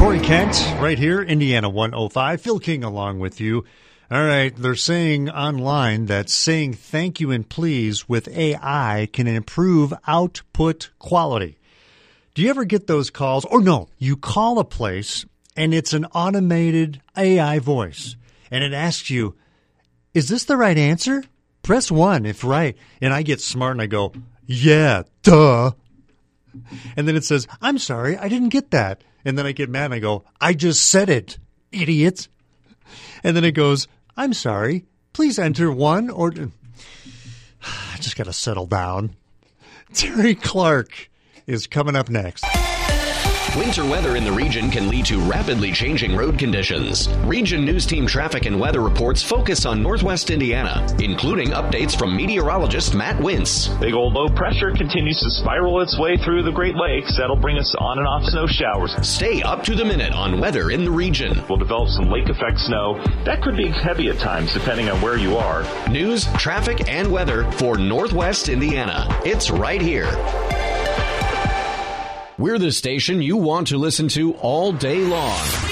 Corey Kent, right here, Indiana 105. Phil King along with you. All right, they're saying online that saying thank you and please with AI can improve output quality. Do you ever get those calls? Or no, you call a place and it's an automated AI voice. And it asks you, is this the right answer? Press 1 if right. And I get smart and I go, yeah, duh. And then it says, I'm sorry, I didn't get that. And then I get mad and I go, I just said it, idiot. And then it goes, I'm sorry, please enter 1 or... I just got to settle down. Terry Clark is coming up next. Winter weather in the region can lead to rapidly changing road conditions. Region News Team traffic and weather reports focus on Northwest Indiana, including updates from meteorologist Matt Wintz. Big old low pressure continues to spiral its way through the Great Lakes. That'll bring us on and off snow showers. Stay up to the minute on weather in the region. We'll develop some lake effect snow. That could be heavy at times depending on where you are. News, traffic, and weather for Northwest Indiana. It's right here. We're the station you want to listen to all day long.